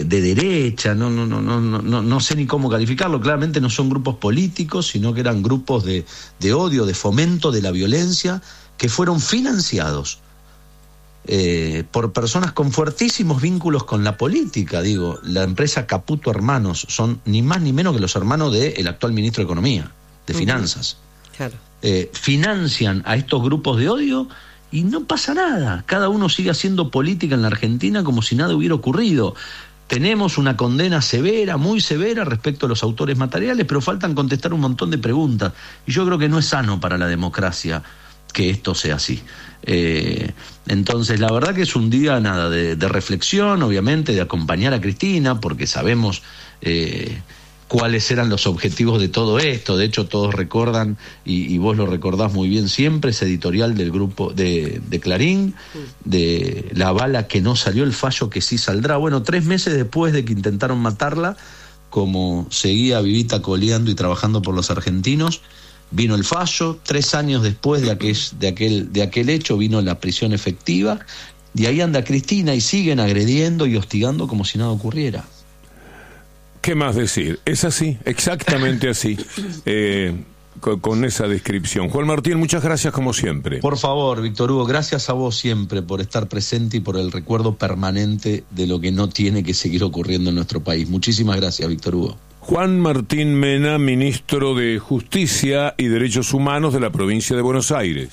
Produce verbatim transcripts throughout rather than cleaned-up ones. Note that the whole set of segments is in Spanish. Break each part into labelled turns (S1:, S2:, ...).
S1: de, de derecha, no, no, no, no, no, no sé ni cómo calificarlo. Claramente no son grupos políticos, sino que eran grupos de, de odio, de fomento de la violencia, que fueron financiados eh, por personas con fuertísimos vínculos con la política. Digo, la empresa Caputo Hermanos son ni más ni menos que los hermanos del actual ministro de Economía, de uh-huh. Finanzas. Claro. Eh, financian a estos grupos de odio y no pasa nada. Cada uno sigue haciendo política en la Argentina como si nada hubiera ocurrido. Tenemos una condena severa, muy severa respecto a los autores materiales, pero faltan contestar un montón de preguntas. Y yo creo que no es sano para la democracia que esto sea así. Eh, entonces, la verdad que es un día nada de, de reflexión, obviamente, de acompañar a Cristina, porque sabemos eh, cuáles eran los objetivos de todo esto. De hecho, todos recuerdan, y, y vos lo recordás muy bien siempre, ese editorial del grupo de, de Clarín, de la bala que no salió, el fallo que sí saldrá. Bueno, tres meses después de que intentaron matarla, como seguía vivita coleando y trabajando por los argentinos, vino el fallo. Tres años después de aquel, de aquel, de aquel hecho vino la prisión efectiva, y ahí anda Cristina y siguen agrediendo y hostigando como si nada ocurriera.
S2: ¿Qué más decir? Es así, exactamente así, eh, con, con esa descripción. Juan Martín, muchas gracias como siempre.
S1: Por favor, Víctor Hugo, gracias a vos siempre por estar presente y por el recuerdo permanente de lo que no tiene que seguir ocurriendo en nuestro país. Muchísimas gracias, Víctor Hugo.
S2: Juan Martín Mena, ministro de Justicia y Derechos Humanos de la provincia de Buenos Aires.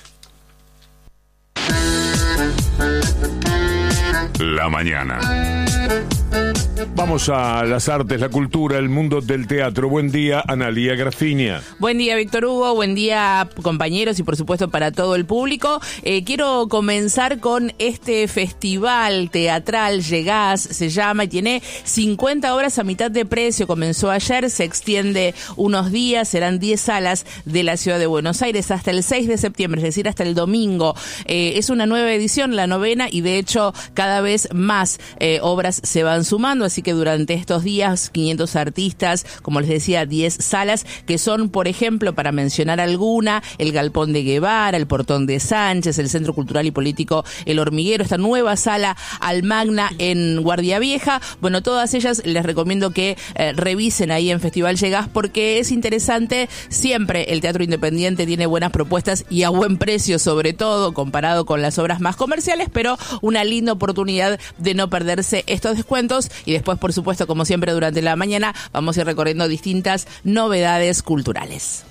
S2: La mañana. Vamos a las artes, la cultura, el mundo del teatro. Buen día, Analía Grafiña.
S3: Buen día, Víctor Hugo. Buen día, compañeros, y por supuesto para todo el público. Eh, quiero comenzar con este festival teatral, Llegás, se llama, y tiene cincuenta obras a mitad de precio. Comenzó ayer, se extiende unos días, serán diez salas de la ciudad de Buenos Aires hasta el seis de septiembre, es decir, hasta el domingo. Eh, es una nueva edición, la novena, y de hecho cada vez más eh, obras se van sumando, así que durante estos días quinientos artistas, como les decía, diez salas, que son, por ejemplo, para mencionar alguna, el Galpón de Guevara, el Portón de Sánchez, el Centro Cultural y Político El Hormiguero, esta nueva sala Almagna en Guardia Vieja. Bueno, todas ellas les recomiendo que eh, revisen ahí en Festival Llegás, porque es interesante. Siempre el teatro independiente tiene buenas propuestas y a buen precio, sobre todo comparado con las obras más comerciales, pero una linda oportunidad de no perderse estos descuentos. Y después, por supuesto, como siempre, durante la mañana vamos a ir recorriendo distintas novedades culturales.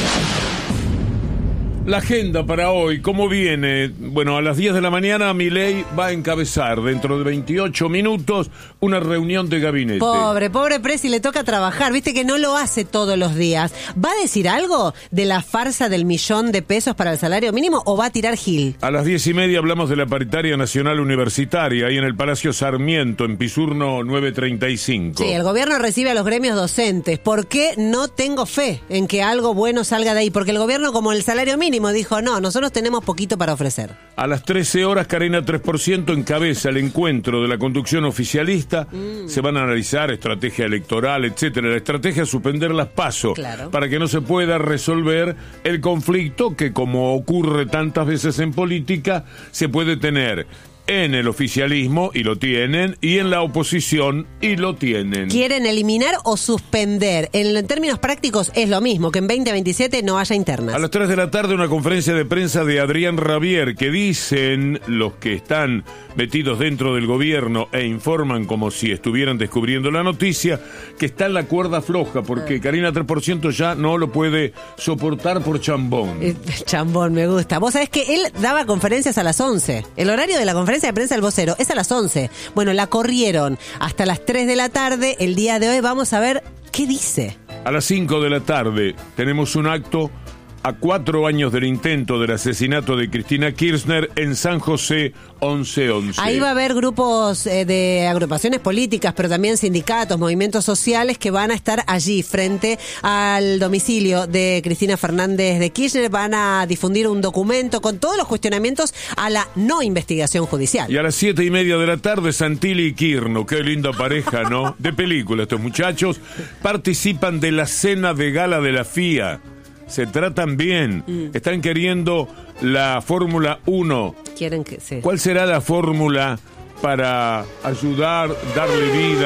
S2: La agenda para hoy, ¿cómo viene? Bueno, a las diez de la mañana Milei va a encabezar dentro de veintiocho minutos una reunión de gabinete.
S4: Pobre, pobre Presi, le toca trabajar, viste que no lo hace todos los días. ¿Va a decir algo de la farsa del millón de pesos para el salario mínimo o va a tirar Gil?
S2: A las diez y media hablamos de la paritaria nacional universitaria, ahí en el Palacio Sarmiento, en Pisurno nueve treinta y cinco.
S4: Sí, el gobierno recibe a los gremios docentes. ¿Por qué no tengo fe en que algo bueno salga de ahí? Porque el gobierno, como el salario mínimo, dijo, no, nosotros tenemos poquito para ofrecer.
S2: A las trece horas, Carena tres por ciento encabeza el encuentro de la conducción oficialista. Mm. Se van a analizar estrategia electoral, etcétera. La estrategia es suspender las PASO, claro, para que no se pueda resolver el conflicto que, como ocurre tantas veces en política, se puede tener en el oficialismo, y lo tienen, y en la oposición, y lo tienen.
S4: Quieren eliminar o suspender. En, en términos prácticos es lo mismo, que en veinte veintisiete no haya internas.
S2: A las tres de la tarde una conferencia de prensa de Adrián Rabier, que dicen los que están metidos dentro del gobierno e informan como si estuvieran descubriendo la noticia, que está en la cuerda floja, porque ah. Carena tres por ciento ya no lo puede soportar por chambón.
S4: Eh, chambón, me gusta. Vos sabés que él daba conferencias a las once. El horario de la conferencia de prensa del vocero es a las once. Bueno, la corrieron hasta las tres de la tarde. El día de hoy vamos a ver qué dice.
S2: A las cinco de la tarde tenemos un acto a cuatro años del intento del asesinato de Cristina Kirchner en San José once once.
S4: Ahí va a haber grupos eh, de agrupaciones políticas, pero también sindicatos, movimientos sociales que van a estar allí frente al domicilio de Cristina Fernández de Kirchner. Van a difundir un documento con todos los cuestionamientos a la no investigación judicial.
S2: Y a las siete y media de la tarde, Santilli y Kirno, qué linda pareja, ¿no? De película, estos muchachos participan de la cena de gala de la F I A. Se tratan bien, mm. están queriendo la Fórmula uno.
S4: Quieren que sí.
S2: ¿Cuál será la fórmula para ayudar, darle vida